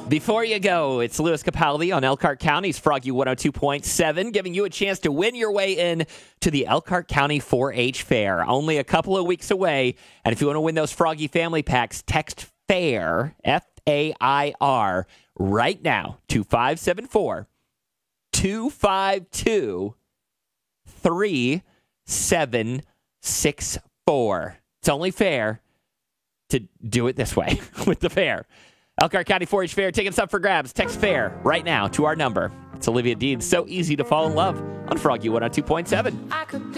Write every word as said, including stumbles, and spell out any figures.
Before you go, it's Louis Capaldi on Elkhart County's Froggy one oh two point seven, giving you a chance to win your way in to the Elkhart County four H Fair. Only a couple of weeks away. And if you want to win those Froggy family packs, text FAIR, F A I R, right now to five seven four, two five two, three seven six four. It's only fair to do it this way with the fair. Elkhart County four H Fair, tickets up for grabs. Text FAIR right now to our number. It's Olivia Dean. So easy to fall in love on Froggy one oh two point seven.